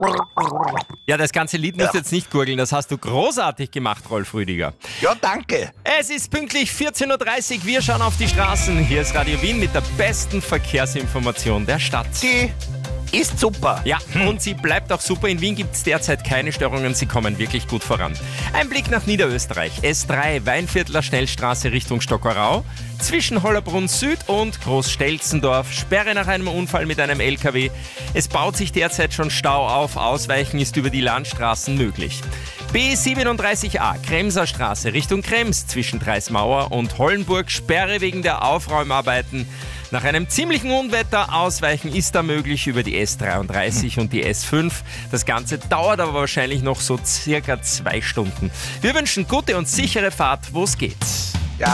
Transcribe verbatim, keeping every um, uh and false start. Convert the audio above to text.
Ja, das ganze Lied musst du Ja. jetzt nicht gurgeln, das hast du großartig gemacht, Rolf Rüdiger. Ja, danke. Es ist pünktlich vierzehn Uhr dreißig, wir schauen auf die Straßen. Hier ist Radio Wien mit der besten Verkehrsinformation der Stadt. Die ist super. Ja, und sie bleibt auch super. In Wien gibt es derzeit keine Störungen, sie kommen wirklich gut voran. Ein Blick nach Niederösterreich. S drei, Weinviertler Schnellstraße Richtung Stockerau. Zwischen Hollerbrunn Süd und Großstelzendorf. Sperre nach einem Unfall mit einem L K W. Es baut sich derzeit schon Stau auf. Ausweichen ist über die Landstraßen möglich. B siebenunddreißig a, Kremser Straße Richtung Krems. Zwischen Dreismauer und Hollenburg. Sperre wegen der Aufräumarbeiten. Nach einem ziemlichen Unwetter ausweichen ist da möglich über die S dreiunddreißig und die S fünf. Das Ganze dauert aber wahrscheinlich noch so circa zwei Stunden. Wir wünschen gute und sichere Fahrt, wo es geht.